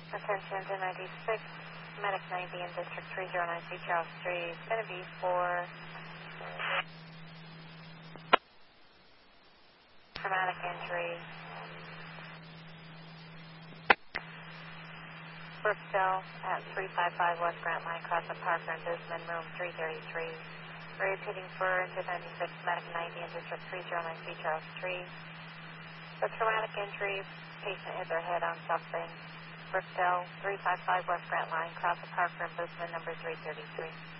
Attention to 96, Medic 90 in District 309C Charles Street. It's going to be for traumatic injury. Brookdale at 355 West Grant Line, cross the Parker and Bisman, room 333. Repeating for engine 96, Medic 90 in District 309C Charles Street. The traumatic injury, patient hit their head on something. Brookdale, 355 West Grant Line, cross the Parker and Bisman, number 333.